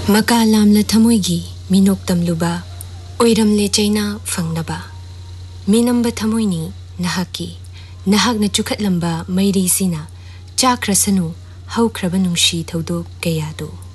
मका लामला थमोइगी मिनोक तमलुबा ओइरमले चैना फंगनबा मिनंबा थमोइनी नहाकी नहाकना चुखतलंबा मैरीसिना चाख्रसनु हौख्रबा नुंशी थौदोक कयादो